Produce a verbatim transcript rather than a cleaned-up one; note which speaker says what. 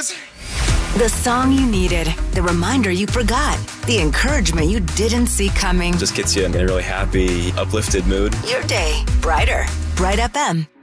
Speaker 1: cause
Speaker 2: The song you needed, the reminder you forgot, the encouragement you didn't see coming.
Speaker 3: Just gets you in a really happy, uplifted mood.
Speaker 2: Your day brighter. Bright F M.